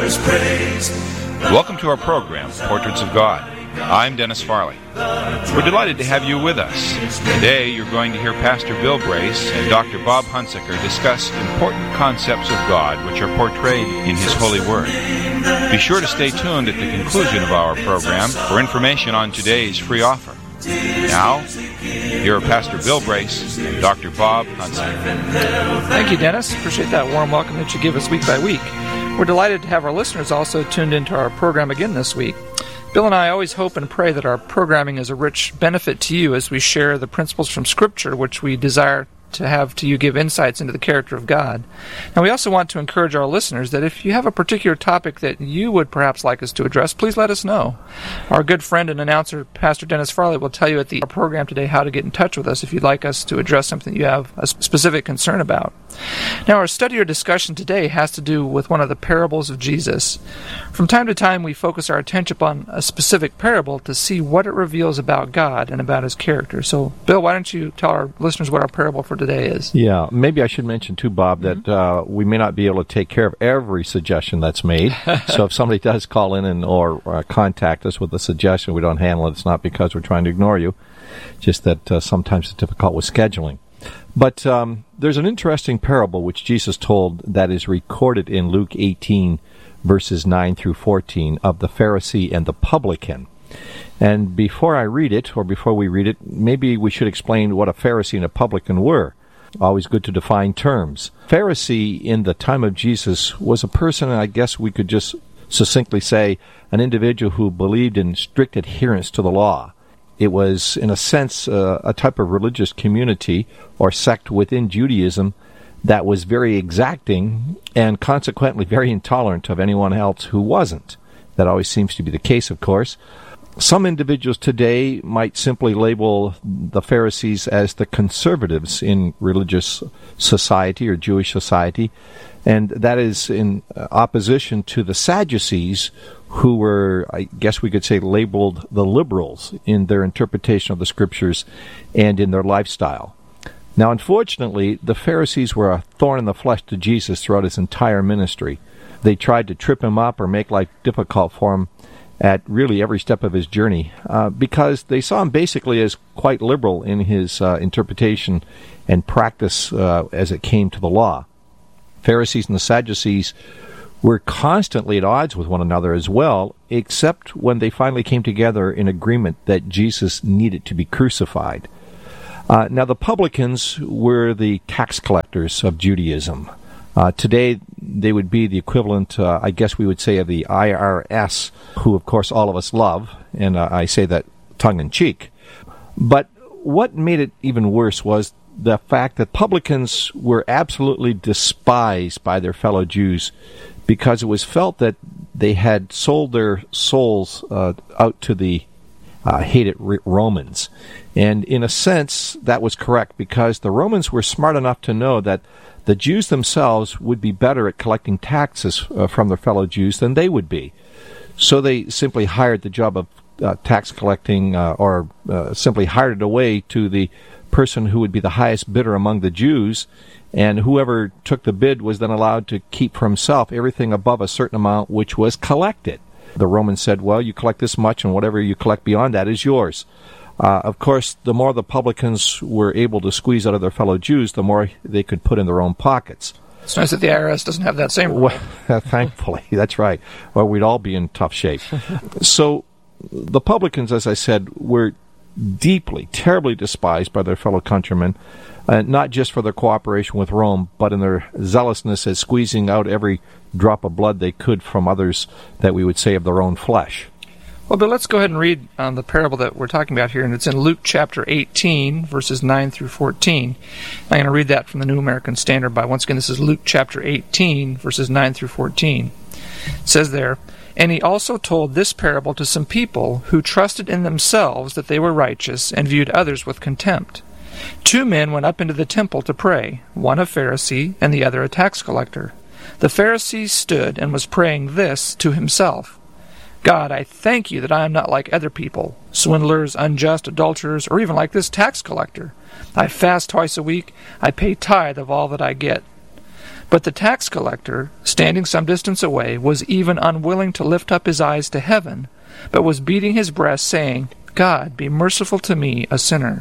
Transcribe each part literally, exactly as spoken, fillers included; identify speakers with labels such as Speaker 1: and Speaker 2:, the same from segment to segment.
Speaker 1: sinner's praise.
Speaker 2: Welcome to our program, Portraits of God. I'm Dennis Farley. We're delighted to have you with us. Today you're going to hear Pastor Bill Brace and Doctor Bob Hunsaker discuss important concepts of God which are portrayed in His Holy Word. Be sure to stay tuned at the conclusion of our program for information on today's free offer. Now, here are Pastor Bill Brace and Doctor Bob Hunsaker.
Speaker 3: Thank you, Dennis. Appreciate that warm welcome that you give us week by week. We're delighted to have our listeners also tuned into our program again this week. Bill and I always hope and pray that our programming is a rich benefit to you as we share the principles from Scripture which we desire to have to you give insights into the character of God. Now, we also want to encourage our listeners that if you have a particular topic that you would perhaps like us to address, please let us know. Our good friend and announcer, Pastor Dennis Farley, will tell you at the program today how to get in touch with us if you'd like us to address something you have a specific concern about. Now, our study or discussion today has to do with one of the parables of Jesus. From time to time, we focus our attention on a specific parable to see what it reveals about God and about His character. So, Bill, why don't you tell our listeners what our parable for today is?
Speaker 4: Yeah, maybe I should mention too, Bob, that mm-hmm. uh, we may not be able to take care of every suggestion that's made. So if somebody does call in and or uh, contact us with a suggestion, we don't handle it. It's not because we're trying to ignore you, just that uh, sometimes it's difficult with scheduling. But um, there's an interesting parable which Jesus told that is recorded in Luke eighteen, verses nine through fourteen, of the Pharisee and the publican. And before I read it, or before we read it, maybe we should explain what a Pharisee and a publican were. Always good to define terms. Pharisee in the time of Jesus was a person, I guess we could just succinctly say, an individual who believed in strict adherence to the law. It was, in a sense, uh, a type of religious community or sect within Judaism that was very exacting and consequently very intolerant of anyone else who wasn't. That always seems to be the case, of course. Some individuals today might simply label the Pharisees as the conservatives in religious society or Jewish society, and that is in opposition to the Sadducees, who were, I guess we could say, labeled the liberals in their interpretation of the Scriptures and in their lifestyle. Now, unfortunately, the Pharisees were a thorn in the flesh to Jesus throughout His entire ministry. They tried to trip Him up or make life difficult for Him at really every step of His journey, uh, because they saw Him basically as quite liberal in His uh, interpretation and practice uh, as it came to the law. Pharisees and the Sadducees were constantly at odds with one another as well, except when they finally came together in agreement that Jesus needed to be crucified. Uh, now, the publicans were the tax collectors of Judaism. Uh, today, they would be the equivalent, uh, I guess we would say, of the I R S, who, of course, all of us love, and uh, I say that tongue-in-cheek. But what made it even worse was the fact that publicans were absolutely despised by their fellow Jews because it was felt that they had sold their souls uh, out to the uh, hated Romans. And in a sense, that was correct, because the Romans were smart enough to know that the Jews themselves would be better at collecting taxes uh, from their fellow Jews than they would be. So they simply hired the job of uh, tax collecting uh, or uh, simply hired it away to the person who would be the highest bidder among the Jews, and whoever took the bid was then allowed to keep for himself everything above a certain amount which was collected. The Romans said, well, you collect this much, and whatever you collect beyond that is yours. Uh, of course, the more the publicans were able to squeeze out of their fellow Jews, the more they could put in their own pockets.
Speaker 3: It's nice that the I R S doesn't have that same rule.
Speaker 4: Well, thankfully, that's right. Or we'd all be in tough shape. So the publicans, as I said, were deeply, terribly despised by their fellow countrymen, uh, not just for their cooperation with Rome, but in their zealousness at squeezing out every drop of blood they could from others that we would say of their own flesh.
Speaker 3: Well, but let's go ahead and read um, the parable that we're talking about here, and it's in Luke chapter eighteen, verses nine through fourteen. I'm going to read that from the New American Standard Bible. Once again, this is Luke chapter eighteen, verses nine through fourteen. It says there, "And he also told this parable to some people who trusted in themselves that they were righteous and viewed others with contempt. Two men went up into the temple to pray, one a Pharisee and the other a tax collector. The Pharisee stood and was praying this to himself, 'God, I thank you that I am not like other people, swindlers, unjust, adulterers, or even like this tax collector. I fast twice a week. I pay tithe of all that I get. But the tax collector, standing some distance away, was even unwilling to lift up his eyes to heaven, but was beating his breast, saying, God, be merciful to me, a sinner.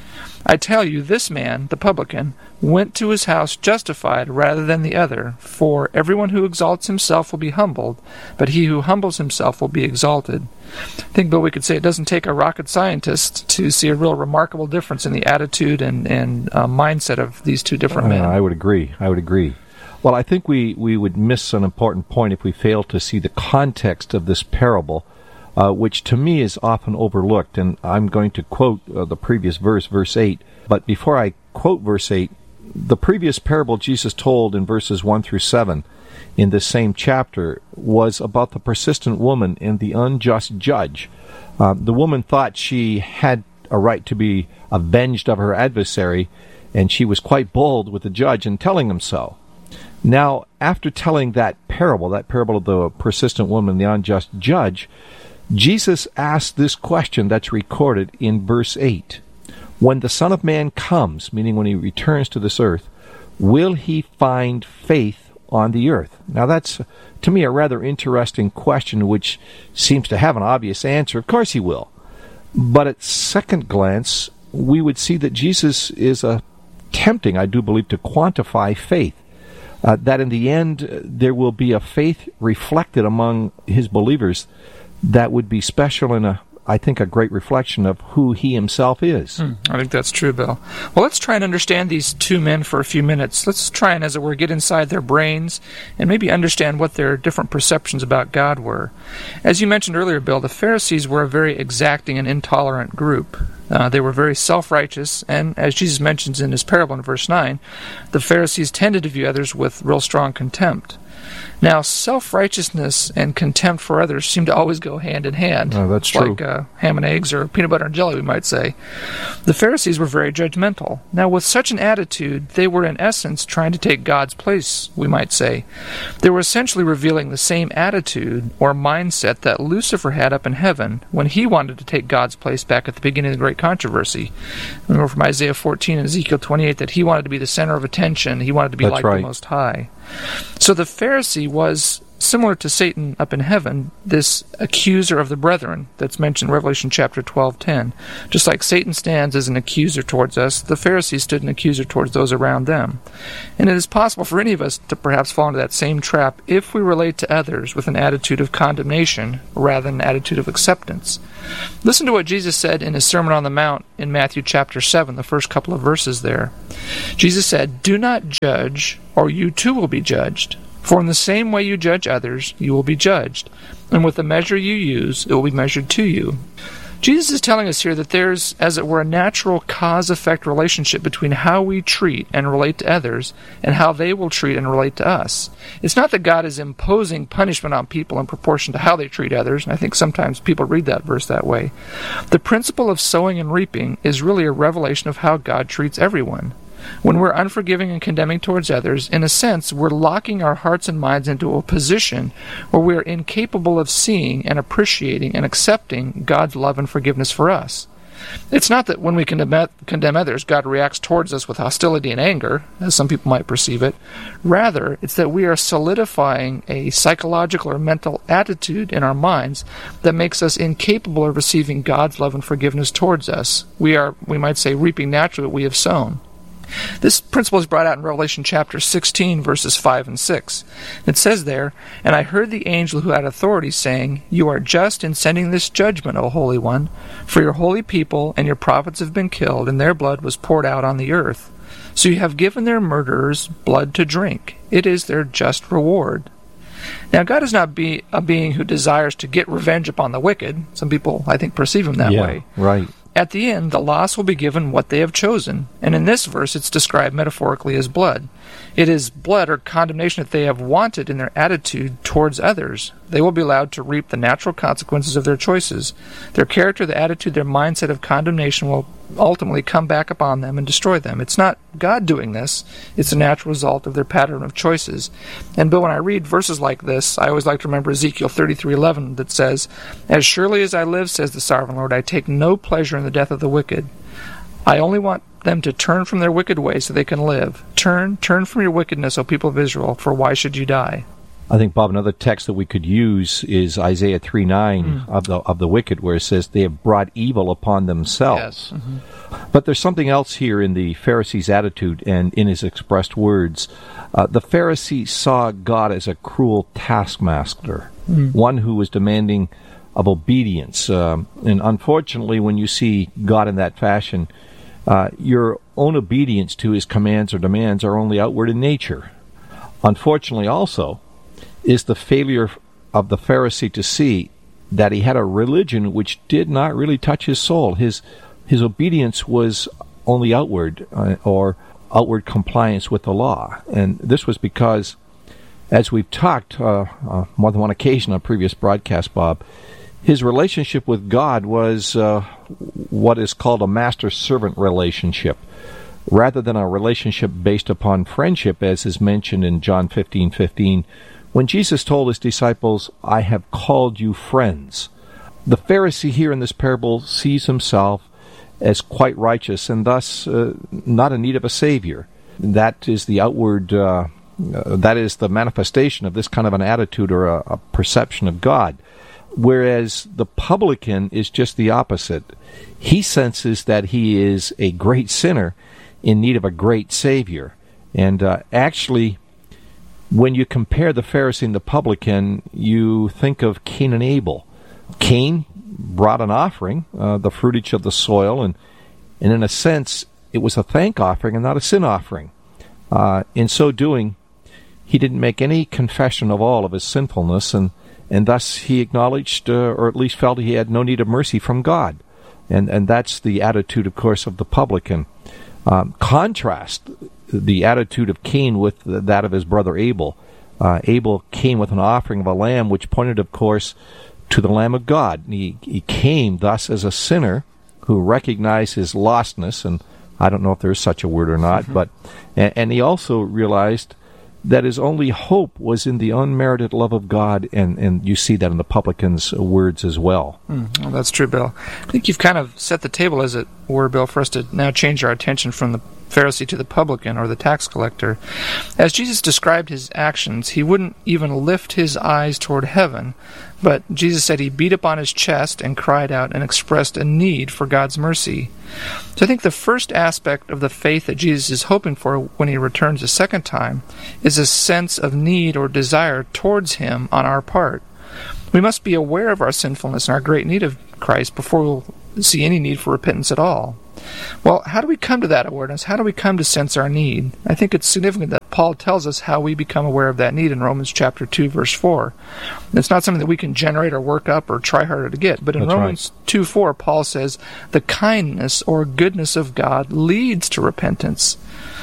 Speaker 3: I tell you, this man, the publican, went to his house justified rather than the other, for everyone who exalts himself will be humbled, but he who humbles himself will be exalted. I think, Bill, we could say it doesn't take a rocket scientist to see a real remarkable difference in the attitude and, and uh, mindset of these two different men.
Speaker 4: Uh, I would agree. I would agree. Well, I think we, we would miss an important point if we fail to see the context of this parable, uh, which to me is often overlooked. And I'm going to quote uh, the previous verse, verse eight. But before I quote verse eight, the previous parable Jesus told in verses one through seven in this same chapter was about the persistent woman and the unjust judge. Uh, the woman thought she had a right to be avenged of her adversary, and she was quite bold with the judge in telling him so. Now, after telling that parable, that parable of the persistent woman and the unjust judge, Jesus asked this question that's recorded in verse eight. When the Son of Man comes, meaning when he returns to this earth, will he find faith on the earth? Now that's, to me, a rather interesting question which seems to have an obvious answer. Of course he will. But at second glance, we would see that Jesus is attempting, I do believe, to quantify faith. Uh, that in the end, uh, there will be a faith reflected among his believers that would be special and, a, I think, a great reflection of who he himself is.
Speaker 3: Hmm, I think that's true, Bill. Well, let's try and understand these two men for a few minutes. Let's try and, as it were, get inside their brains and maybe understand what their different perceptions about God were. As you mentioned earlier, Bill, the Pharisees were a very exacting and intolerant group. Uh, they were very self-righteous, and as Jesus mentions in his parable in verse nine, the Pharisees tended to view others with real strong contempt. Now, self-righteousness and contempt for others seem to always go hand in hand.
Speaker 4: Oh, that's
Speaker 3: it's
Speaker 4: true.
Speaker 3: Like uh, ham and eggs or peanut butter and jelly, we might say. The Pharisees were very judgmental. Now, with such an attitude, they were in essence trying to take God's place, we might say. They were essentially revealing the same attitude or mindset that Lucifer had up in heaven when he wanted to take God's place back at the beginning of the Great Controversy. Remember from Isaiah fourteen and Ezekiel twenty-eight that he wanted to be the center of attention. He wanted to be
Speaker 4: that's
Speaker 3: like
Speaker 4: right.
Speaker 3: the Most High. So the Pharisee was similar to Satan up in heaven, this accuser of the brethren that's mentioned in Revelation chapter twelve ten. Just like Satan stands as an accuser towards us, the Pharisees stood an accuser towards those around them. And it is possible for any of us to perhaps fall into that same trap if we relate to others with an attitude of condemnation rather than an attitude of acceptance. Listen to what Jesus said in his Sermon on the Mount in Matthew chapter seven, the first couple of verses there. Jesus said, "Do not judge, or you too will be judged. For in the same way you judge others, you will be judged. And with the measure you use, it will be measured to you." Jesus is telling us here that there's, as it were, a natural cause-effect relationship between how we treat and relate to others and how they will treat and relate to us. It's not that God is imposing punishment on people in proportion to how they treat others, and I think sometimes people read that verse that way. The principle of sowing and reaping is really a revelation of how God treats everyone. When we're unforgiving and condemning towards others, in a sense, we're locking our hearts and minds into a position where we're incapable of seeing and appreciating and accepting God's love and forgiveness for us. It's not that when we condemn, condemn others, God reacts towards us with hostility and anger, as some people might perceive it. Rather, it's that we are solidifying a psychological or mental attitude in our minds that makes us incapable of receiving God's love and forgiveness towards us. We are, we might say, reaping naturally what we have sown. This principle is brought out in Revelation chapter sixteen, verses five and six. It says there, "And I heard the angel who had authority saying, 'You are just in sending this judgment, O Holy One, for your holy people and your prophets have been killed, and their blood was poured out on the earth. So you have given their murderers blood to drink. It is their just reward.'" Now, God is not be a being who desires to get revenge upon the wicked. Some people, I think, perceive him that
Speaker 4: yeah,
Speaker 3: way.
Speaker 4: Right.
Speaker 3: At the end, the lost will be given what they have chosen, and in this verse it's described metaphorically as blood. It is blood or condemnation that they have wanted in their attitude towards others. They will be allowed to reap the natural consequences of their choices. Their character, the attitude, their mindset of condemnation will ultimately come back upon them and destroy them. It's not God doing this. It's a natural result of their pattern of choices. And Bill, when I read verses like this, I always like to remember Ezekiel thirty-three eleven that says, "As surely as I live, says the sovereign Lord, I take no pleasure in the death of the wicked. I only want them to turn from their wicked ways so they can live. Turn, turn from your wickedness, O people of Israel, for why should you die?
Speaker 4: I think, Bob, another text that we could use is Isaiah three nine mm. of the of the wicked, where it says they have brought evil upon themselves. Yes. Mm-hmm. But there's something else here in the Pharisee's attitude and in his expressed words. Uh, the Pharisee saw God as a cruel taskmaster, mm. one who was demanding of obedience. Um, and unfortunately, when you see God in that fashion, uh, your own obedience to his commands or demands are only outward in nature. Unfortunately, also, is the failure of the Pharisee to see that he had a religion which did not really touch his soul. His his obedience was only outward, uh, or outward compliance with the law. And this was because, as we've talked uh, uh, more than one occasion on previous broadcasts, Bob, his relationship with God was uh, what is called a master-servant relationship, rather than a relationship based upon friendship, as is mentioned in John fifteen fifteen, when Jesus told his disciples, I have called you friends. The Pharisee here in this parable sees himself as quite righteous and thus uh, not in need of a Savior. That is the outward, uh, uh, that is the manifestation of this kind of an attitude or a, a perception of God. Whereas the publican is just the opposite. He senses that he is a great sinner in need of a great Savior. And uh, actually, when you compare the Pharisee and the publican, you think of Cain and Abel. Cain brought an offering, uh, the fruitage of the soil, and, and in a sense, it was a thank offering and not a sin offering. Uh, in so doing, he didn't make any confession of all of his sinfulness, and, and thus he acknowledged, uh, or at least felt he had no need of mercy from God. And, and that's the attitude, of course, of the publican. Um, contrast the attitude of Cain with that of his brother Abel. Uh, Abel came with an offering of a lamb, which pointed, of course, to the Lamb of God. He, he came thus as a sinner who recognized his lostness, and I don't know if there is such a word or not, mm-hmm. but and, and he also realized that his only hope was in the unmerited love of God, and, and you see that in the publican's words as well.
Speaker 3: Mm, well, that's true, Bill. I think you've kind of set the table, as it were, Bill, for us to now change our attention from the Pharisee to the publican, or the tax collector. As Jesus described his actions, he wouldn't even lift his eyes toward heaven, but Jesus said he beat upon his chest and cried out and expressed a need for God's mercy. So I think the first aspect of the faith that Jesus is hoping for when he returns a second time is a sense of need or desire towards him on our part. We must be aware of our sinfulness and our great need of Christ before we'll see any need for repentance at all. Well, how do we come to that awareness? How do we come to sense our need? I think it's significant that Paul tells us how we become aware of that need in Romans chapter two, verse four. It's not something that we can generate or work up or try harder to get. But in That's Romans right. two four, Paul says, the kindness or goodness of God leads to repentance.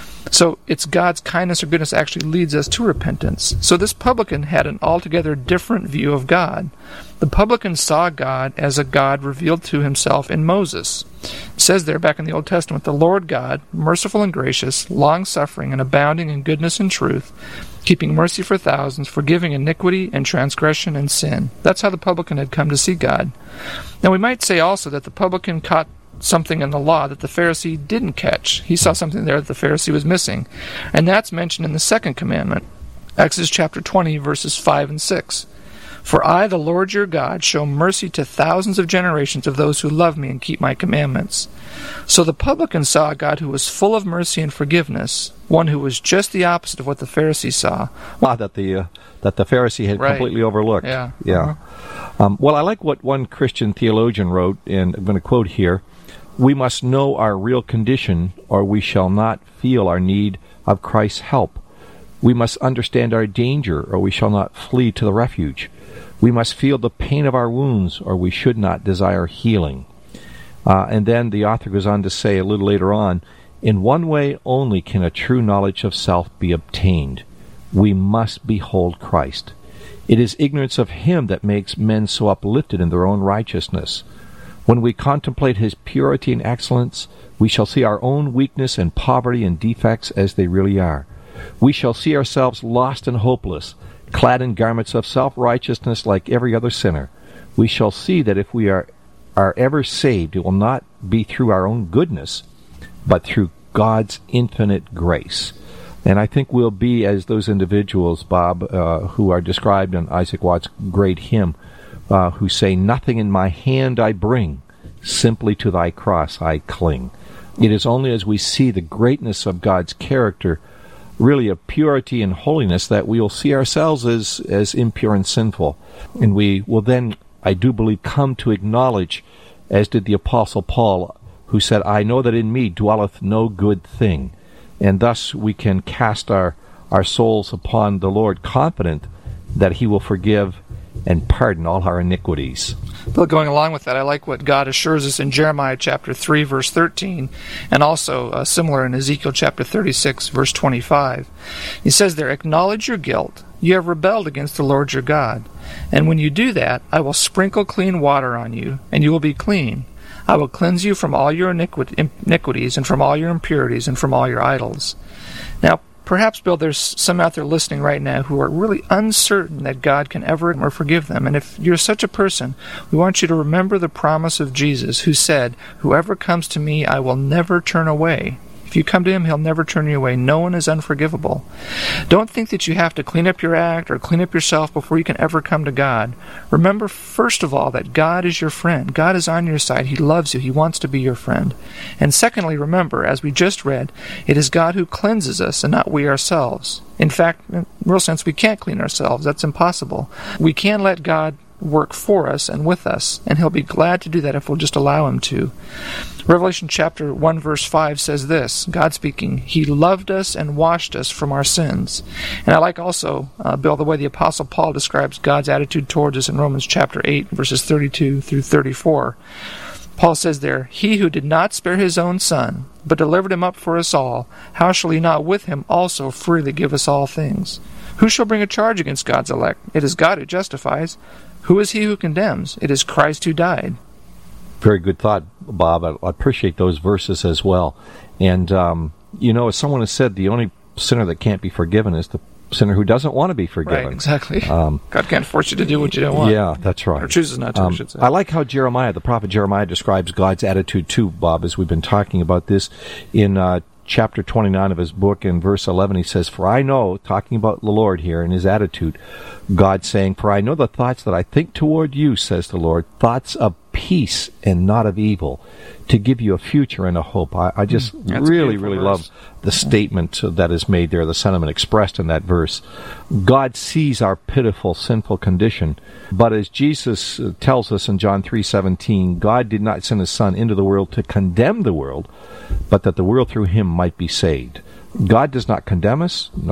Speaker 3: So it's God's kindness or goodness actually leads us to repentance. So this publican had an altogether different view of God. The publican saw God as a God revealed to himself in Moses. It says there back in the Old Testament, the Lord God, merciful and gracious, long-suffering and abounding in goodness and truth, keeping mercy for thousands, forgiving iniquity and transgression and sin. That's how the publican had come to see God. Now we might say also that the publican caught something in the law that the Pharisee didn't catch. He saw something there that the Pharisee was missing. And that's mentioned in the second commandment, Exodus chapter twenty, verses five and six. For I, the Lord your God, show mercy to thousands of generations of those who love me and keep my commandments. So the publican saw a God who was full of mercy and forgiveness, one who was just the opposite of what the Pharisee saw.
Speaker 4: Wow, that the uh, that the Pharisee had
Speaker 3: right.
Speaker 4: completely overlooked.
Speaker 3: Yeah.
Speaker 4: Yeah.
Speaker 3: Uh-huh.
Speaker 4: Um, well, I like what one Christian theologian wrote, and I'm going to quote here. We must know our real condition, or we shall not feel our need of Christ's help. We must understand our danger, or we shall not flee to the refuge. We must feel the pain of our wounds, or we should not desire healing. Uh, and then the author goes on to say a little later on, in one way only can a true knowledge of self be obtained. We must behold Christ. It is ignorance of him that makes men so uplifted in their own righteousness. When we contemplate his purity and excellence, we shall see our own weakness and poverty and defects as they really are. We shall see ourselves lost and hopeless, clad in garments of self-righteousness like every other sinner. We shall see that if we are, are ever saved, it will not be through our own goodness, but through God's infinite grace. And I think we'll be as those individuals, Bob, uh, who are described in Isaac Watts' great hymn, uh, who say, "Nothing in my hand I bring, simply to thy cross I cling." It is only as we see the greatness of God's character, really of purity and holiness, that we will see ourselves as, as impure and sinful. And we will then, I do believe, come to acknowledge, as did the Apostle Paul, who said, "I know that in me dwelleth no good thing." And thus we can cast our, our souls upon the Lord, confident that he will forgive and pardon all our iniquities.
Speaker 3: Bill, going along with that, I like what God assures us in Jeremiah chapter three, verse thirteen, and also uh, similar in Ezekiel chapter thirty-six, verse twenty-five. He says there, "Acknowledge your guilt. You have rebelled against the Lord your God. And when you do that, I will sprinkle clean water on you, and you will be clean. I will cleanse you from all your iniquities and from all your impurities and from all your idols." Now, perhaps, Bill, there's some out there listening right now who are really uncertain that God can ever or forgive them. And if you're such a person, we want you to remember the promise of Jesus, who said, "Whoever comes to me, I will never turn away." If you come to him, he'll never turn you away. No one is unforgivable. Don't think that you have to clean up your act or clean up yourself before you can ever come to God. Remember, first of all, that God is your friend. God is on your side. He loves you. He wants to be your friend. And secondly, remember, as we just read, it is God who cleanses us and not we ourselves. In fact, in real sense, we can't clean ourselves. That's impossible. We can let God work for us and with us, and he'll be glad to do that if we'll just allow him to. Revelation chapter one verse five says this, God speaking, "He loved us and washed us from our sins." And I like also, uh, Bill, the way the Apostle Paul describes God's attitude towards us in Romans chapter eight verses thirty-two through thirty-four. Paul says there, "He who did not spare his own son, but delivered him up for us all, how shall he not with him also freely give us all things? Who shall bring a charge against God's elect? It is God who justifies. Who is he who condemns? It is Christ who died."
Speaker 4: Very good thought, Bob. I appreciate those verses as well. And, um, you know, as someone has said, the only sinner that can't be forgiven is the sinner who doesn't want to be forgiven.
Speaker 3: Right, exactly. Um, God can't force you to do what you don't want.
Speaker 4: Yeah, that's right.
Speaker 3: Or chooses not to,
Speaker 4: um,
Speaker 3: I should say.
Speaker 4: I like how Jeremiah, the prophet Jeremiah, describes God's attitude too, Bob, as we've been talking about this. In uh, chapter twenty-nine of his book, in verse eleven, he says, "For I know," talking about the Lord here and his attitude, God saying, "For I know the thoughts that I think toward you, says the Lord, thoughts of peace and not of evil, to give you a future and a hope." I, I just
Speaker 3: That's
Speaker 4: really, really
Speaker 3: verse.
Speaker 4: love the statement that is made there, the sentiment expressed in that verse. God sees our pitiful, sinful condition, but as Jesus tells us in John three seventeen, God did not send his Son into the world to condemn the world, but that the world through him might be saved. God does not condemn us, nor